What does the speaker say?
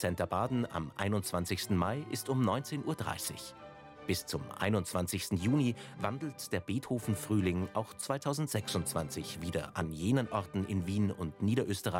Center Baden am 21. Mai ist um 19:30 Uhr. Bis zum 21. Juni wandelt der Beethoven-Frühling auch 2026 wieder an jenen Orten in Wien und Niederösterreich